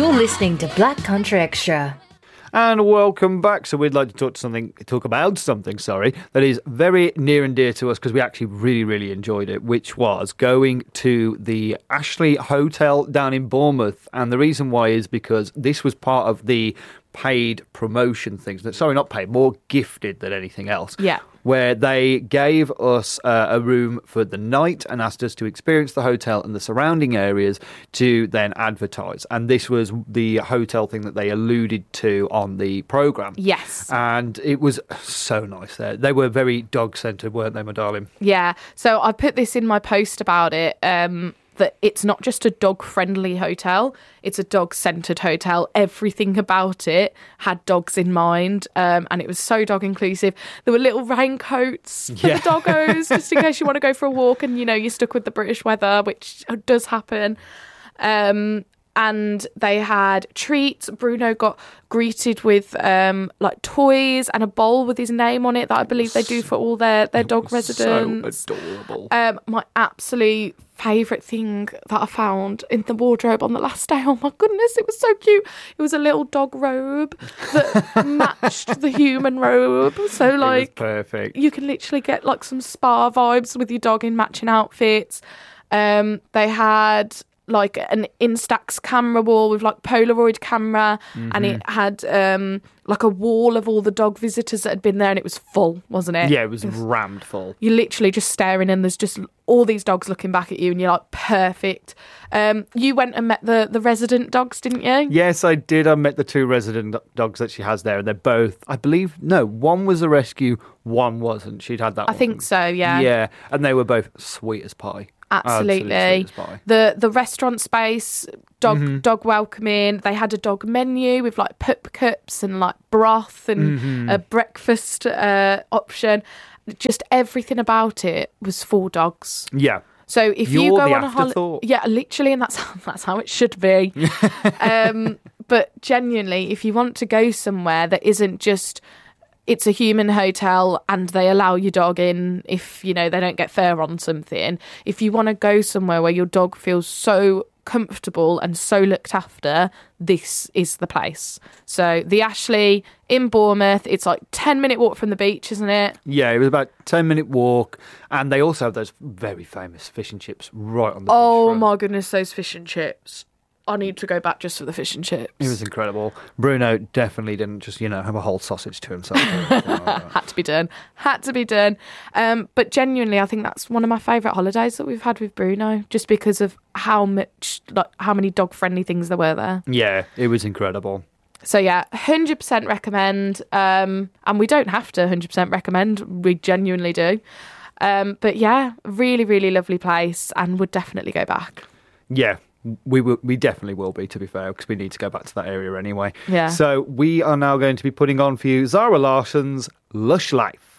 You're listening to Black Country Extra. And welcome back. So we'd like to talk about something, that is very near and dear to us because we actually really, really enjoyed it, which was going to the Ashley Hotel down in Bournemouth. And the reason why is because this was part of the paid promotion things. Sorry, not paid, more gifted than anything else. Yeah. Where they gave us a room for the night and asked us to experience the hotel and the surrounding areas to then advertise. And this was the hotel thing that they alluded to on the programme. Yes. And it was so nice there. They were very dog-centred, weren't they, my darling? Yeah. So I put this in my post about it, that it's not just a dog-friendly hotel, it's a dog-centred hotel. Everything about it had dogs in mind, and it was so dog-inclusive. There were little raincoats for the doggos, just in case you want to go for a walk and, you're stuck with the British weather, which does happen. And they had treats. Bruno got greeted with like toys and a bowl with his name on it that I believe they do for all their dog residents. So adorable. My absolute favourite thing that I found in the wardrobe on the last day, oh my goodness, it was so cute. It was a little dog robe that matched the human robe. So like, it was perfect. You can literally get like some spa vibes with your dog in matching outfits. They had like an Instax camera wall with like Polaroid camera, and it had like a wall of all the dog visitors that had been there, and it was full, wasn't it? Yeah, it was rammed full. You're literally just staring and there's just all these dogs looking back at you and you're like, perfect. You went and met the resident dogs, didn't you? Yes, I did. I met the two resident dogs that she has there, and they're both, I believe, no, one was a rescue, one wasn't. She'd had that I think so, yeah. Yeah, and they were both sweet as pie. Absolutely. The restaurant space, dog welcoming. They had a dog menu with like pup cups and like broth and a breakfast option. Just everything about it was for dogs. Yeah. So if you go on a holiday, yeah, literally, and that's how it should be. But genuinely, if you want to go somewhere that isn't just, it's a human hotel and they allow your dog in if, they don't get fur on something. If you want to go somewhere where your dog feels so comfortable and so looked after, this is the place. So the Ashley in Bournemouth, it's like 10-minute walk from the beach, isn't it? Yeah, it was about 10-minute walk. And they also have those very famous fish and chips right on the beach. Oh my goodness, those fish and chips. I need to go back just for the fish and chips. It was incredible. Bruno definitely didn't just, have a whole sausage to himself. Had to be done. But genuinely, I think that's one of my favourite holidays that we've had with Bruno, just because of how many dog-friendly things there were there. Yeah, it was incredible. So yeah, 100% recommend. And we don't have to 100% recommend. We genuinely do. But yeah, really, really lovely place and would definitely go back. Yeah. We definitely will be, to be fair, because we need to go back to that area anyway. Yeah. So we are now going to be putting on for you Zara Larsson's Lush Life.